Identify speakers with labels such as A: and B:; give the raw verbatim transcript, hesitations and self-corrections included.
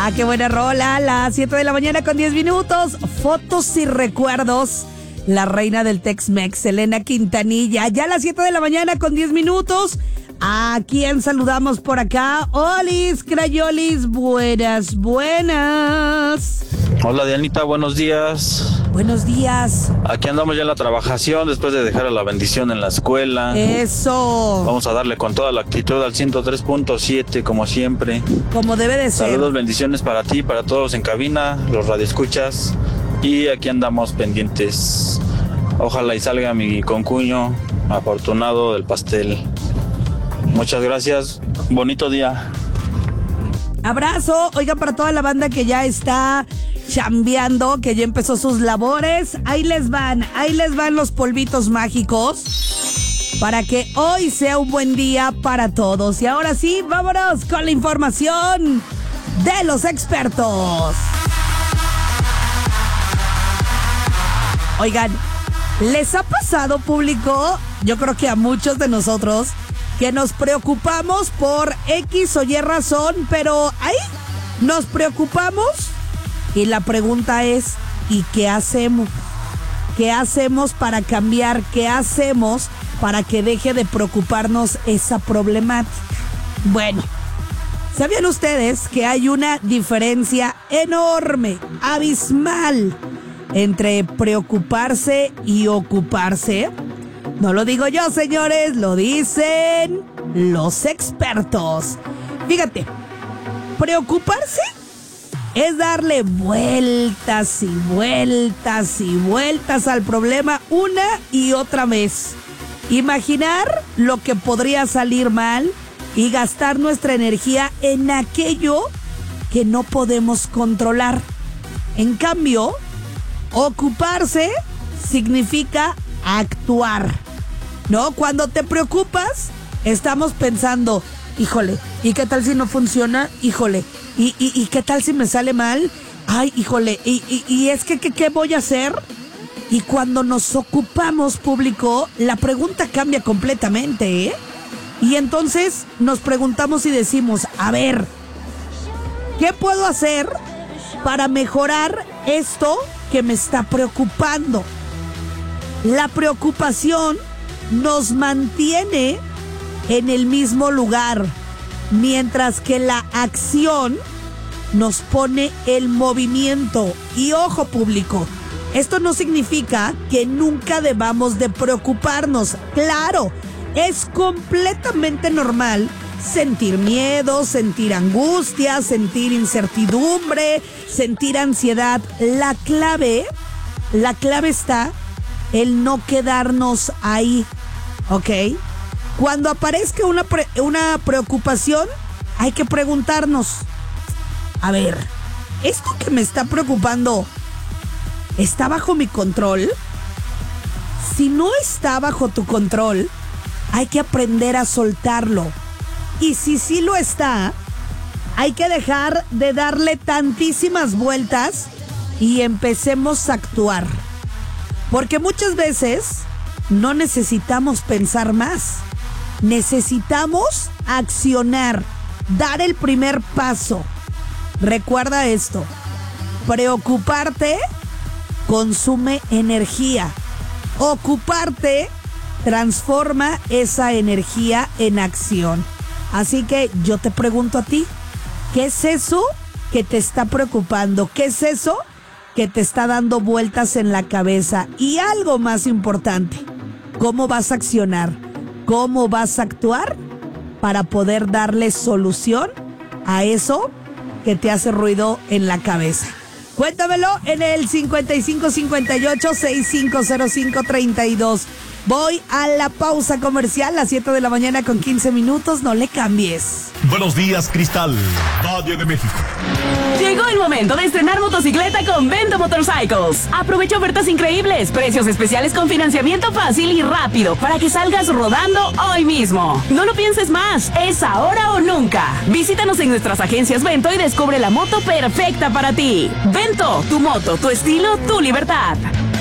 A: Ah, qué buena rola. Las siete de la mañana con diez minutos. Fotos y recuerdos. La reina del Tex-Mex, Selena Quintanilla. Ya a las siete de la mañana con diez minutos. ¿A quién saludamos por acá? Olis, Crayolis, buenas, buenas.
B: Hola Dianita, buenos días.
A: Buenos días.
B: Aquí andamos ya en la trabajación después de dejar a la bendición en la escuela.
A: Eso.
B: Vamos a darle con toda la actitud al ciento tres punto siete como siempre.
A: Como debe de ser.
B: Saludos, bendiciones para ti, para todos en cabina, los radioescuchas. Y aquí andamos pendientes. Ojalá y salga mi concuño afortunado del pastel. Muchas gracias, bonito día.
A: Abrazo, oiga, para toda la banda que ya está chambeando, que ya empezó sus labores, ahí les van, ahí les van los polvitos mágicos para que hoy sea un buen día para todos. Y ahora sí, vámonos con la información de los expertos. Oigan, ¿les ha pasado, público? Yo creo que a muchos de nosotros que nos preocupamos por X o Y razón, pero ahí nos preocupamos y la pregunta es, ¿y qué hacemos? ¿Qué hacemos para cambiar? ¿Qué hacemos para que deje de preocuparnos esa problemática? Bueno, ¿sabían ustedes que hay una diferencia enorme, abismal, entre preocuparse y ocuparse? No lo digo yo, señores, lo dicen los expertos. Fíjate, preocuparse es darle vueltas y vueltas y vueltas al problema una y otra vez. Imaginar lo que podría salir mal y gastar nuestra energía en aquello que no podemos controlar. En cambio, ocuparse significa actuar, ¿no? Cuando te preocupas, estamos pensando, híjole, ¿y qué tal si no funciona? Híjole, ¿y, y, y qué tal si me sale mal? Ay, híjole, ¿y, y, y es que, que qué voy a hacer? Y cuando nos ocupamos, público, la pregunta cambia completamente, ¿eh? Y entonces nos preguntamos y decimos, a ver, ¿qué puedo hacer para mejorar esto que me está preocupando? La preocupación nos mantiene en el mismo lugar, mientras que la acción nos pone el movimiento. Y ojo, público, esto no significa que nunca debamos de preocuparnos. Claro, es completamente normal sentir miedo, sentir angustia, sentir incertidumbre, sentir ansiedad. La clave, la clave está el no quedarnos ahí, ¿ok? Cuando aparezca una, pre- una preocupación, hay que preguntarnos, a ver, ¿esto que me está preocupando está bajo mi control? Si no está bajo tu control, hay que aprender a soltarlo. Y si sí lo está, hay que dejar de darle tantísimas vueltas y empecemos a actuar. Porque muchas veces no necesitamos pensar más. Necesitamos accionar, dar el primer paso. Recuerda esto, preocuparte consume energía. Ocuparte transforma esa energía en acción. Así que yo te pregunto a ti, ¿qué es eso que te está preocupando? ¿Qué es eso que te está dando vueltas en la cabeza? Y algo más importante, ¿cómo vas a accionar? ¿Cómo vas a actuar para poder darle solución a eso que te hace ruido en la cabeza? Cuéntamelo en el cincuenta y cinco cincuenta y ocho sesenta y cinco cero cinco treinta y dos. Voy a la pausa comercial, las siete de la mañana con quince minutos, no le cambies.
C: Buenos días, Cristal, Valle de México.
D: Llegó el momento de estrenar motocicleta con Vento Motorcycles. Aprovecha ofertas increíbles, precios especiales con financiamiento fácil y rápido para que salgas rodando hoy mismo. No lo pienses más, es ahora o nunca. Visítanos en nuestras agencias Vento y descubre la moto perfecta para ti. Vento, tu moto, tu estilo, tu libertad.